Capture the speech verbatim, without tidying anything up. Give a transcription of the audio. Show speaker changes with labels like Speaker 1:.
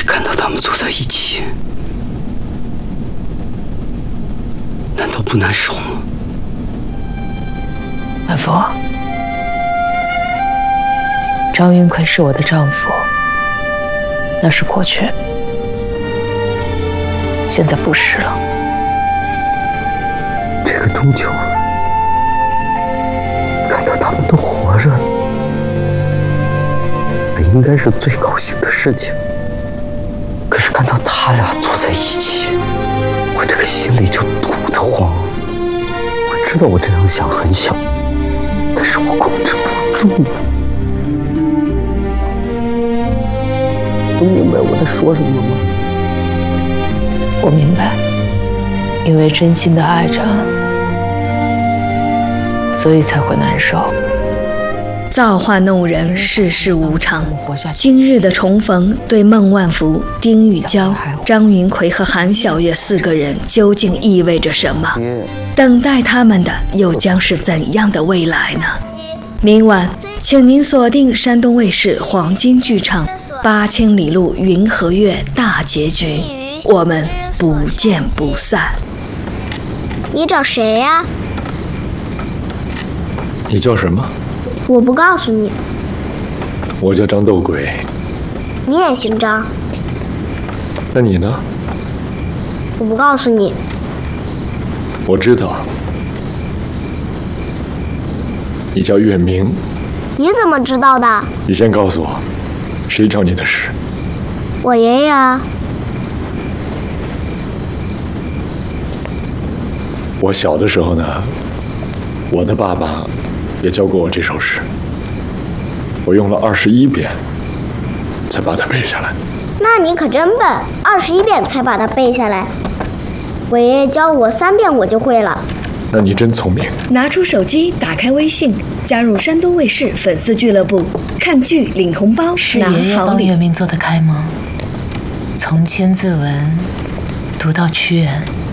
Speaker 1: 看到他们坐在一起，难道不难受吗？
Speaker 2: 满福，张云奎是我的丈夫，那是过去，现在不是了。
Speaker 1: 这个中秋，看到他们都活着了，那应该是最高兴的事情。可是看到他俩坐在一起，我这个心里就堵得慌。我知道我这样想很小，但是我控制不住。你明白我在说什么吗？
Speaker 2: 我明白，因为真心的爱着，所以才会难受。
Speaker 3: 造化弄人，世事无常。今日的重逢，对孟万福、丁玉娇、张云奎和韩小月四个人究竟意味着什么？等待他们的又将是怎样的未来呢？明晚，请您锁定山东卫视黄金剧场《八千里路云和月》大结局，我们不见不散。
Speaker 4: 你找谁呀？
Speaker 5: 你叫什么？
Speaker 4: 我不告诉你。
Speaker 5: 我叫张斗鬼。
Speaker 4: 你也姓张？
Speaker 5: 那你呢？
Speaker 4: 我不告诉你。
Speaker 5: 我知道，你叫月明。
Speaker 4: 你怎么知道的？
Speaker 5: 你先告诉我，谁找你的事？
Speaker 4: 我爷爷啊。
Speaker 5: 我小的时候呢，我的爸爸也教过我这首诗，我用了二十一遍才把它背下来。
Speaker 4: 那你可真笨，二十一遍才把它背下来。我爷爷教我三遍我就会了。
Speaker 5: 那你真聪明。
Speaker 3: 拿出手机，打开微信，加入山东卫视粉丝俱乐部，看剧领红包，
Speaker 2: 是
Speaker 3: 拿
Speaker 2: 爷爷帮
Speaker 3: 好礼。
Speaker 2: 月明做得开吗？从千字文读到屈原。